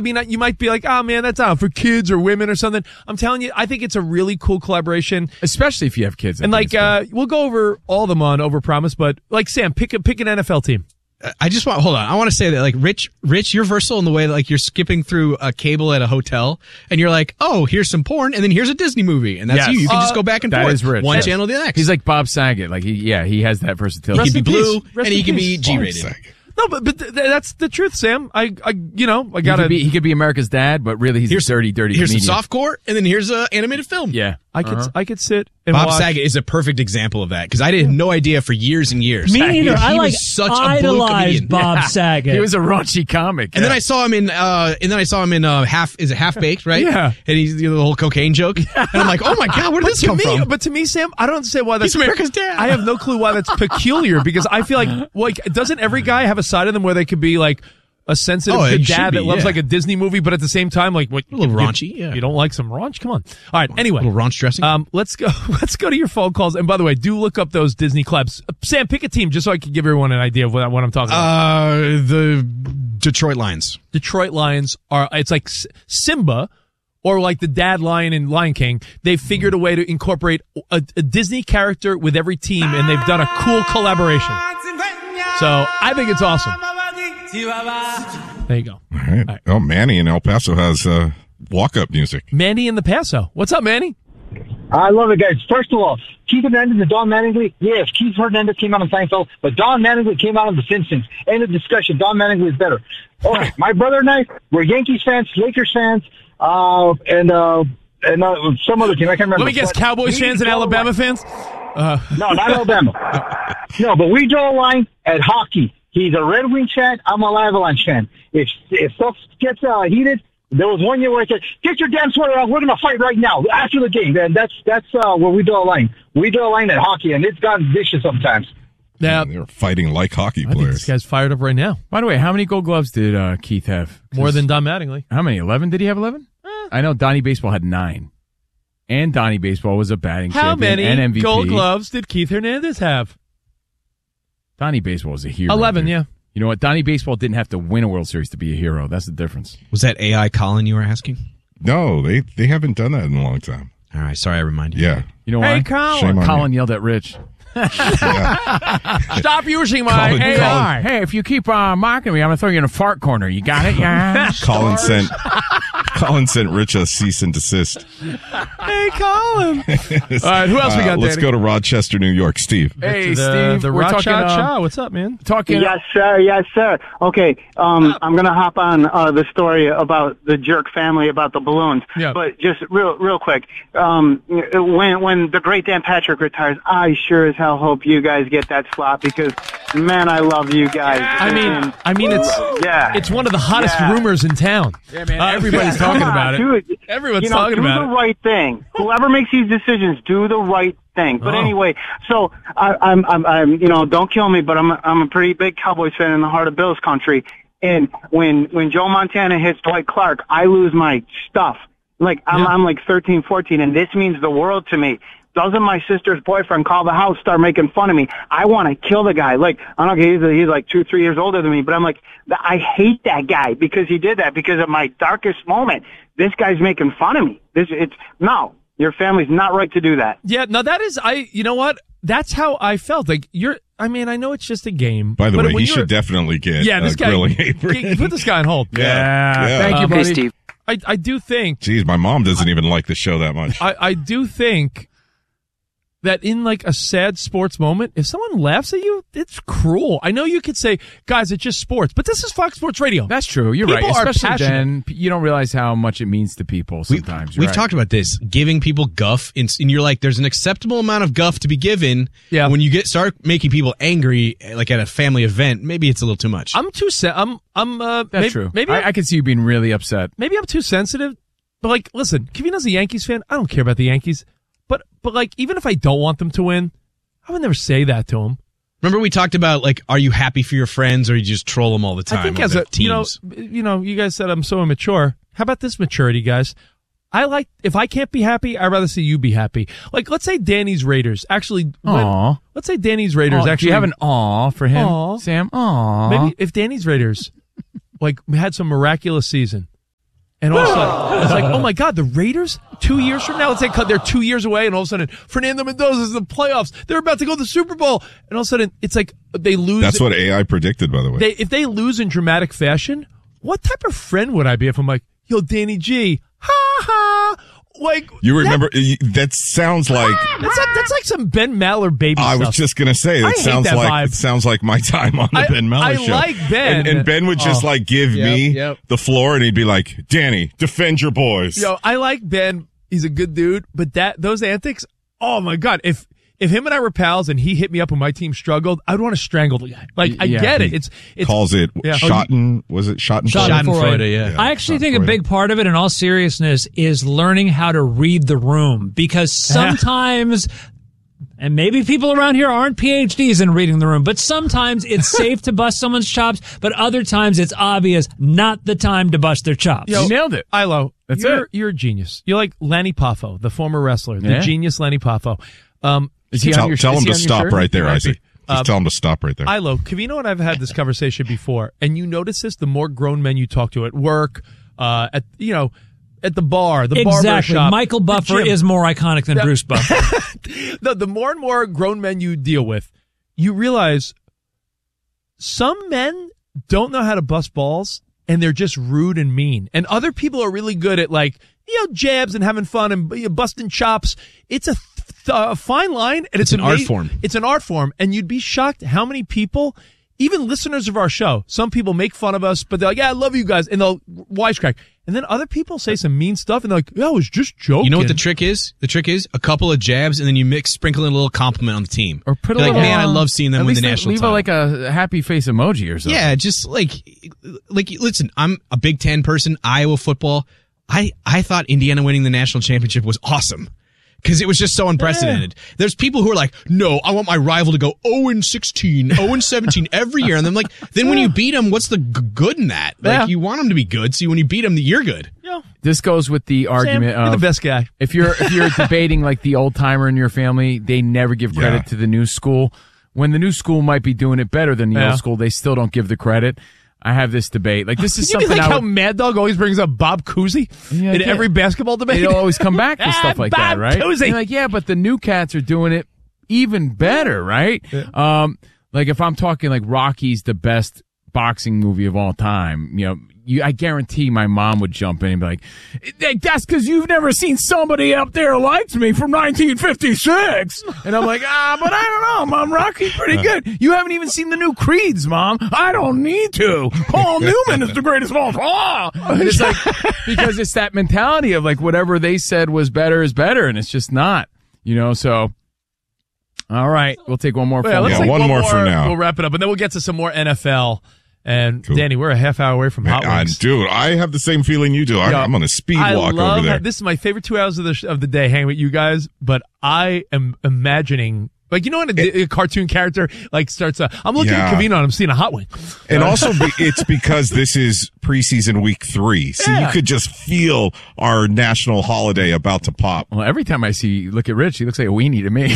mean, you might be like, oh man, that's out for kids or women or something. I'm telling you, I think it's a really cool collaboration, especially if you have kids. And like, we'll go over all of them on Overpromise, but like Sam, pick an NFL team. I just want hold on. I want to say that like Rich, you're versatile in the way that like you're skipping through a cable at a hotel and you're like, oh, here's some porn, and then here's a Disney movie, and that's you. You can just go back and forth. That is Rich. One channel to the next. He's like Bob Saget. Like he has that versatility. He can be blue and he can be G-rated. No, but that's the truth, Sam. I gotta. He could be America's dad, but really he's a dirty Here's comedian. some softcore, and then here's a animated film. Yeah, I could sit and Bob watch. Saget is a perfect example of that because I had no idea for years and years. Me neither. He I like was such a blue idolized comedian. Bob Saget. He was a raunchy comic. And then I saw him in Half Baked, right? Yeah. And he's the whole cocaine joke. And I'm like, oh my God, where did this come from? But to me, Sam, I don't understand why that's He's America's dad. I have no clue why that's peculiar because I feel like doesn't every guy have a side of them where they could be like a sensitive good dad that loves like a Disney movie, but at the same time, like what, a little raunchy. You don't like some raunch? Come on. All right. Anyway, a little raunch dressing. Let's go to your phone calls. And by the way, do look up those Disney collabs. Sam, pick a team just so I can give everyone an idea of what I'm talking about. The Detroit Lions. Detroit Lions it's like Simba. Or like the dad lion in Lion King, they figured a way to incorporate a Disney character with every team, and they've done a cool collaboration. So I think it's awesome. There you go. All right. Oh, Manny in El Paso has walk-up music. Manny in the Paso. What's up, Manny? I love it, guys. First of all, Keith Hernandez and Don Mattingly. Yes, Keith Hernandez came out on Seinfeld, but Don Mattingly came out on The Simpsons. End of discussion. Don Mattingly is better. Okay, my brother and I, we're Yankees fans, Lakers fans, and some other team. I can't remember. Let me guess, Cowboys fans and Alabama fans? No, not Alabama. No, but we draw a line at hockey. He's a Red Wings fan. I'm an Avalanche fan. If stuff gets heated, there was one year where I said, "Get your damn sweater out. We're going to fight right now after the game." And that's where we draw a line. We draw a line at hockey, and it's gotten vicious sometimes. Now they're fighting like hockey I think players. this guy's fired up right now. By the way, how many Gold Gloves did Keith have? More than Don Mattingly. How many? 11? Did he have 11? I know Donnie Baseball had 9. And Donnie Baseball was a batting How champion many and MVP. Gold Gloves did Keith Hernandez have? Donnie Baseball was a hero. 11, dude. yeah. You know what? Donnie Baseball didn't have to win a World Series to be a hero. That's the difference. Was that AI Colin you were asking? No, they haven't done that in a long time. All right, sorry I reminded you. Yeah. You know why? Hey, Colin. Shame on Colin yelled at Rich. Stop using my Colin, AI. Hey, if you keep mocking me, I'm going to throw you in a fart corner. You got it? Yeah. Colin sent Rich a cease and desist. Hey, Colin. All right, who else we got, Let's Danny? go to Rochester, New York. Steve. Hey, The Steve. We're talking Cha. What's up, man? talking. Yes, sir. Yes, sir. Okay, I'm going to hop on the story about the jerk family about the balloons. Yeah. But just real quick, when the great Dan Patrick retires, I sure as hell hope you guys get that slot because, man, I love you guys. I mean, it's one of the hottest rumors in town. Yeah, man. Everybody's talking about it. Dude, Everyone's talking about do the right thing. Whoever makes these decisions, do the right thing. But anyway, so I'm don't kill me, but I'm a pretty big Cowboys fan in the heart of Bills country. And when Joe Montana hits Dwight Clark, I lose my stuff. Like I'm like 13, 14, and this means the world to me. Doesn't my sister's boyfriend call the house, start making fun of me? I want to kill the guy. Like, I don't know, he's like 2-3 years older than me, but I'm like, I hate that guy because he did that because of my darkest moment. This guy's making fun of me. No, your family's not right to do that. Yeah, no, that is, you know what? That's how I felt. Like, I know it's just a game. By the way, he should definitely get this guy, grilling apron. put this guy on hold. Yeah. Thank you, buddy. Steve. I do think. Jeez, my mom doesn't even like the show that much. I do think that in like a sad sports moment, if someone laughs at you, it's cruel. I know you could say, guys, it's just sports, but this is Fox Sports Radio. That's true. You're People right. are Especially passionate. then, you don't realize how much it means to people sometimes. We've talked about this, giving people guff, and you're like, there's an acceptable amount of guff to be given. Yeah. When you start making people angry, like at a family event, maybe it's a little too much. I'm too That's true. Maybe I can see you being really upset. maybe I'm too sensitive. But like, listen, Kevina's a Yankees fan. I don't care about the Yankees. But like, even if I don't want them to win, I would never say that to them. Remember we talked about, like, are you happy for your friends or you just troll them all the time? I think with as the a, teams? you guys said I'm so immature. How about this maturity, guys? If I can't be happy, I'd rather see you be happy. Like, let's say Danny's Raiders actually win. Let's say Danny's Raiders actually. Do you have an aw for him, Aw. Sam? Aw. Maybe if Danny's Raiders, like, had some miraculous season, And all of a sudden, it's like, oh my God, the Raiders 2 years from now, let's say they're 2 years away, and all of a sudden, Fernando Mendoza's in the playoffs. They're about to go to the Super Bowl. And all of a sudden, it's like they lose. That's what AI predicted, by the way. If they lose in dramatic fashion, what type of friend would I be if I'm like, yo, Danny G, ha ha. Like, you remember, that sounds like. That's like some Ben Maller baby stuff. I was just going to say, I hate that vibe. it sounds like my time on the Ben Maller show. I like Ben. And Ben would just give me the floor, and he'd be like, Danny, defend your boys. Yo, I like Ben. He's a good dude, but those antics, oh my God. If him and I were pals and he hit me up when my team struggled, I'd want to strangle the guy. Like, I get it. It's calls it Schaden. Was it Schadenfreude? Schadenfreude, yeah. I actually think a big part of it, in all seriousness, is learning how to read the room, because sometimes, and maybe people around here aren't PhDs in reading the room, but sometimes it's safe to bust someone's chops, but other times it's obvious not the time to bust their chops. Yo, you nailed it. Ilo, That's you're a genius. You're like Lanny Poffo, the former wrestler, the genius Lanny Poffo. Tell him to stop right there, Isaac. Just tell him to stop right there. Ilo, Covino and I have had this conversation before, and you notice this the more grown men you talk to at work, at the bar, the barber shop. Michael Buffer is more iconic than Bruce Buffer. The more and more grown men you deal with, you realize some men don't know how to bust balls, and they're just rude and mean. And other people are really good at jabs and having fun and busting chops. It's a fine line, and it's an art form. It's an art form, and you'd be shocked how many people, even listeners of our show, some people make fun of us, but they're like, yeah, I love you guys, and they'll wisecrack. And then other people say some mean stuff, and they're like, yeah, I was just joking. You know what the trick is? The trick is a couple of jabs, and then you sprinkle in a little compliment on the team. Or put a little, like, man, I love seeing them win the national title. Leave a happy face emoji or something. Yeah, just like, listen, I'm a Big Ten person, Iowa football. I thought Indiana winning the national championship was awesome, because it was just so unprecedented. Yeah. There's people who are like, no, I want my rival to go 0-16, 0-17 every year. And I'm like, then when you beat them, what's the good in that? Like, you want them to be good, so when you beat them, you're good. Yeah. This goes with the argument Sam, you're the best guy. If you're debating like the old timer in your family, they never give credit to the new school. When the new school might be doing it better than the old school, they still don't give the credit. I have this debate. Like, this is something how Mad Dog always brings up Bob Cousy in every basketball debate? They always come back to stuff like that, right? Cousy. Like, yeah, but the new cats are doing it even better, right? Yeah. Like, if I'm talking like Rocky's the best boxing movie of all time, I guarantee my mom would jump in and be like, that's because you've never seen Somebody Up There Likes Me from 1956. And I'm like, but I don't know, Mom. Rocky's pretty good. You haven't even seen the new Creeds, Mom. I don't need to. Paul Newman is the greatest of all time. It's like, because it's that mentality of like whatever they said was better is better, and it's just not, so. All right. We'll take one more. One more for now. We'll wrap it up, and then we'll get to some more NFL. And cool. Danny, we're a half hour away from Hot Wings. Dude, I have the same feeling you do. I'm on a speed walk over there. This is my favorite 2 hours of the day hanging with you guys, but I am imagining, like, when a cartoon character like starts I'm looking at Covino and I'm seeing a Hot Wing. And also it's because this is preseason week 3. So you could just feel our national holiday about to pop. Well, every time I look at Rich, he looks like a weenie to me.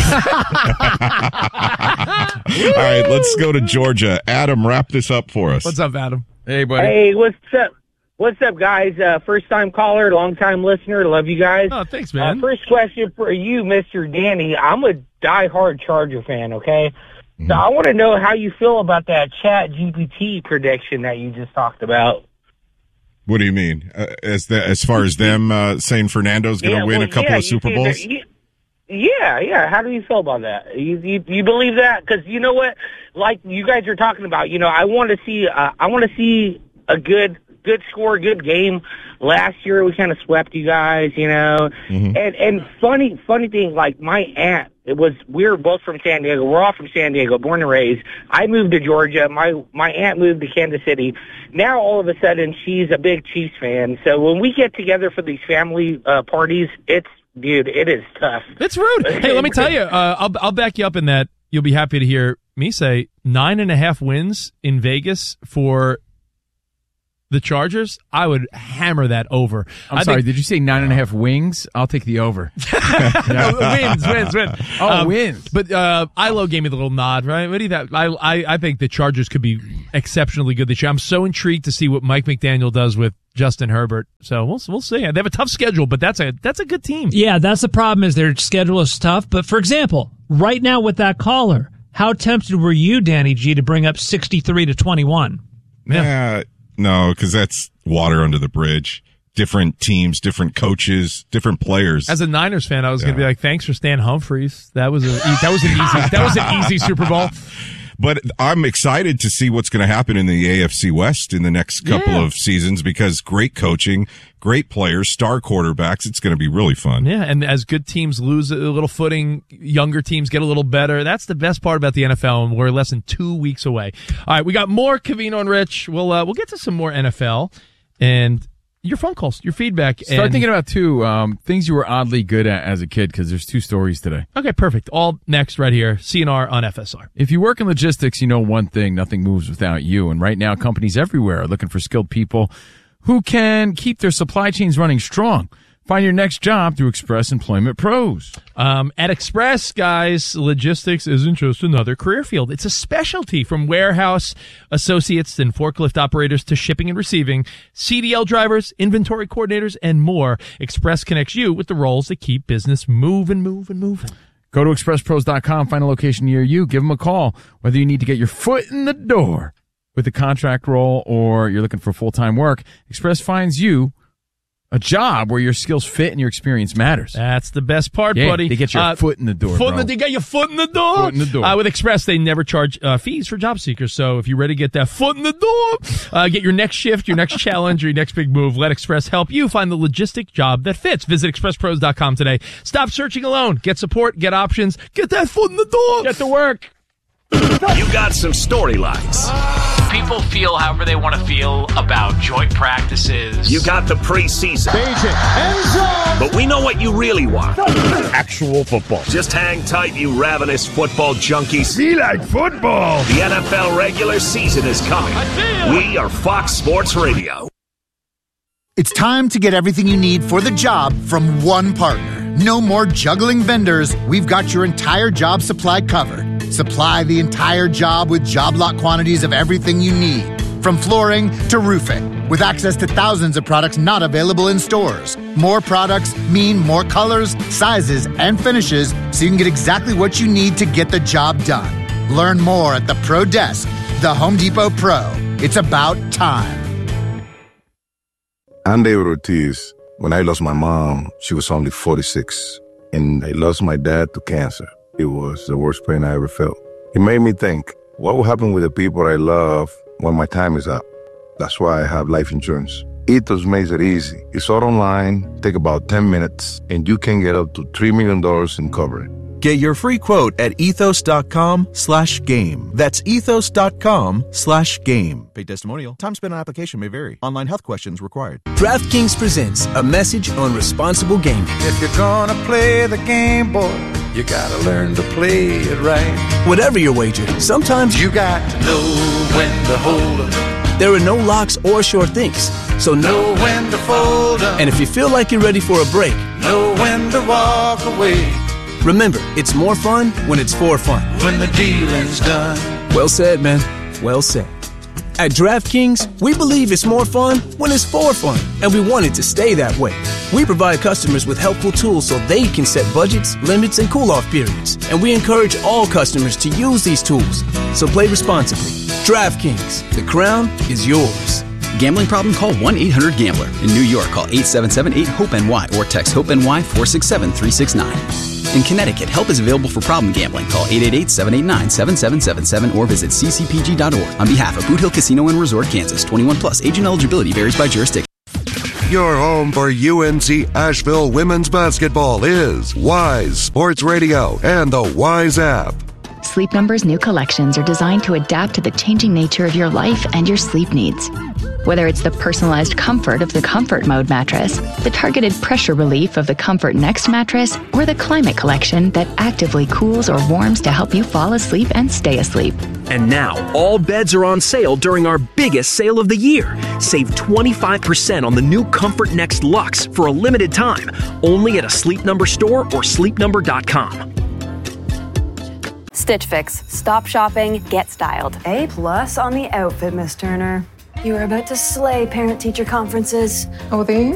All right, let's go to Georgia. Adam, wrap this up for us. What's up, Adam? Hey, buddy. Hey, what's up? What's up, guys? First-time caller, long-time listener. Love you guys. Oh, thanks, man. First question for you, Mr. Danny. I'm a die-hard Charger fan, okay? So I want to know how you feel about that Chat GPT prediction that you just talked about. What do you mean? As far as them saying Fernando's going to win a couple of Super Bowls? Yeah. How do you feel about that? You believe that? Because you know what? Like you guys are talking about, I want to see a good score, good game. Last year we kind of swept you guys, And funny thing, like my aunt, we were both from San Diego. We're all from San Diego, born and raised. I moved to Georgia. My aunt moved to Kansas City. Now all of a sudden she's a big Chiefs fan. So when we get together for these family parties, it is tough. It's rude. Hey, let me tell you, I'll back you up in that. You'll be happy to hear me say 9.5 wins in Vegas for the Chargers, I would hammer that over. I'm sorry, did you say 9.5 wings? I'll take the over. Wins. Wins. But Ilo gave me the little nod, right? What do you think? I think the Chargers could be exceptionally good this year. I'm so intrigued to see what Mike McDaniel does with Justin Herbert. So we'll see. They have a tough schedule, but that's a good team. Yeah, that's the problem is their schedule is tough. But for example, right now with that caller, how tempted were you, Danny G, to bring up 63-21? Yeah. No, because that's water under the bridge. Different teams, different coaches, different players. As a Niners fan, I was going to be like, "Thanks for Stan Humphries. That was an easy Super Bowl." But I'm excited to see what's going to happen in the AFC West in the next couple of seasons because great coaching, great players, star quarterbacks. It's going to be really fun. Yeah, and as good teams lose a little footing, younger teams get a little better. That's the best part about the NFL, and we're less than 2 weeks away. All right, we got more Covino and Rich. We'll get to some more NFL and your phone calls, your feedback. Start thinking about, too, things you were oddly good at as a kid, because there's 2 stories today. Okay, perfect. All next right here, CNR on FSR. If you work in logistics, you know one thing, nothing moves without you. And right now, companies everywhere are looking for skilled people who can keep their supply chains running strong. Find your next job through Express Employment Pros. At Express, guys, logistics isn't just another career field. It's a specialty from warehouse associates and forklift operators to shipping and receiving, CDL drivers, inventory coordinators, and more. Express connects you with the roles that keep business moving. Go to expresspros.com, find a location near you, give them a call. Whether you need to get your foot in the door with a contract role or you're looking for full-time work, Express finds you a job where your skills fit and your experience matters. That's the best part, buddy. They get your foot in the door, They get your foot in the door. Foot in the door. With Express, they never charge fees for job seekers. So if you're ready to get that foot in the door, get your next shift, your next challenge, or your next big move, let Express help you find the logistic job that fits. Visit expresspros.com today. Stop searching alone. Get support, get options, get that foot in the door. Get to work. You got some storylines. People feel however they want to feel about joint practices. You got the preseason. But we know what you really want. Actual football. Just hang tight, you ravenous football junkies. We like football. The NFL regular season is coming. We are Fox Sports Radio. It's time to get everything you need for the job from one partner. No more juggling vendors. We've got your entire job supply covered. Supply the entire job with job lot quantities of everything you need, from flooring to roofing, with access to thousands of products not available in stores. More products mean more colors, sizes, and finishes, so you can get exactly what you need to get the job done. Learn more at the Pro Desk, the Home Depot Pro. It's about time. I'm David Ortiz. When I lost my mom, she was only 46, and I lost my dad to cancer. It was the worst pain I ever felt. It made me think, what will happen with the people I love when my time is up? That's why I have life insurance. Ethos makes it easy. It's all online, take about 10 minutes, and you can get up to $3 million in coverage. Get your free quote at ethos.com/game. That's ethos.com/game. Paid testimonial. Time spent on application may vary. Online health questions required. DraftKings presents a message on responsible gaming. If you're gonna play the game, boy, you gotta learn to play it right. Whatever your wager, sometimes you got to know when to hold up. There are no locks or sure things, so know when to fold up. And if you feel like you're ready for a break, know when to walk away. Remember, it's more fun when it's for fun. When the dealing's done. Well said, man. Well said. At DraftKings, we believe it's more fun when it's for fun, and we want it to stay that way. We provide customers with helpful tools so they can set budgets, limits, and cool-off periods. And we encourage all customers to use these tools. So play responsibly. DraftKings, the crown is yours. Gambling problem? Call 1-800-GAMBLER. In New York, call 877-8-HOPE-NY or text HOPE-NY 467-369. In Connecticut, help is available for problem gambling. Call 888-789-7777 or visit ccpg.org. On behalf of Boot Hill Casino and Resort, Kansas, 21 plus, age and eligibility varies by jurisdiction. Your home for UNC Asheville women's basketball is Wise Sports Radio and the Wise app. Sleep Number's new collections are designed to adapt to the changing nature of your life and your sleep needs. Whether it's the personalized comfort of the Comfort Mode mattress, the targeted pressure relief of the Comfort Next mattress, or the Climate Collection that actively cools or warms to help you fall asleep and stay asleep. And now, all beds are on sale during our biggest sale of the year. Save 25% on the new Comfort Next Luxe for a limited time, only at a Sleep Number store or sleepnumber.com. Stitch Fix. Stop shopping, get styled. A+ on the outfit, Miss Turner. You are about to slay parent-teacher conferences. Oh, thanks.